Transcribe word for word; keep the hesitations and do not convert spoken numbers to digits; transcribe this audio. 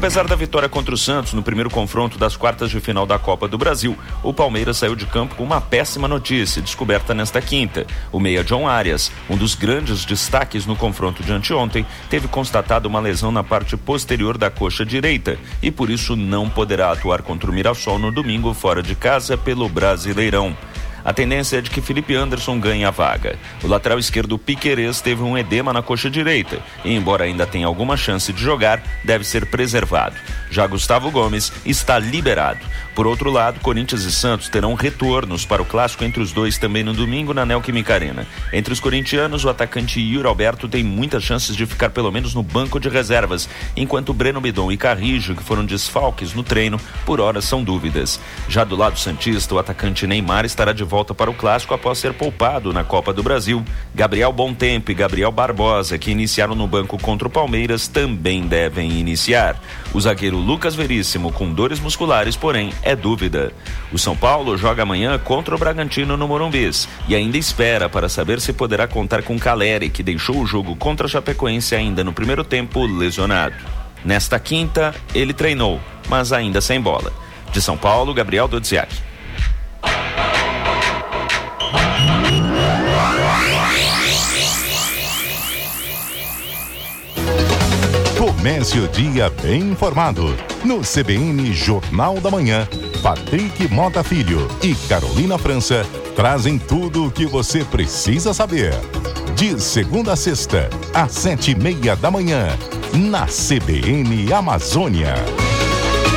Apesar da vitória contra o Santos no primeiro confronto das quartas de final da Copa do Brasil, o Palmeiras saiu de campo com uma péssima notícia, descoberta nesta quinta. O meia John Arias, um dos grandes destaques no confronto de anteontem, teve constatado uma lesão na parte posterior da coxa direita e por isso não poderá atuar contra o Mirassol no domingo fora de casa pelo Brasileirão. A tendência é de que Felipe Anderson ganhe a vaga. O lateral esquerdo Piquerez teve um edema na coxa direita e, embora ainda tenha alguma chance de jogar, deve ser preservado. Já Gustavo Gomes está liberado. Por outro lado, Corinthians e Santos terão retornos para o clássico entre os dois também no domingo na Neoquímica Arena. Entre os corintianos, o atacante Yuri Alberto tem muitas chances de ficar pelo menos no banco de reservas, enquanto Breno Bidon e Carrijo, que foram desfalques no treino, por hora são dúvidas. Já do lado santista, o atacante Neymar estará de volta para o clássico após ser poupado na Copa do Brasil. Gabriel Bontempo e Gabriel Barbosa, que iniciaram no banco contra o Palmeiras, também devem iniciar. O zagueiro Lucas Veríssimo, com dores musculares, porém, é dúvida. O São Paulo joga amanhã contra o Bragantino no Morumbis e ainda espera para saber se poderá contar com Caleri, que deixou o jogo contra a Chapecoense ainda no primeiro tempo lesionado. Nesta quinta, ele treinou, mas ainda sem bola. De São Paulo, Gabriel Dodziak. Comece o dia bem informado. No C B N Jornal da Manhã, Patrick Mota Filho e Carolina França trazem tudo o que você precisa saber. De segunda a sexta, às sete e meia da manhã, na C B N Amazônia.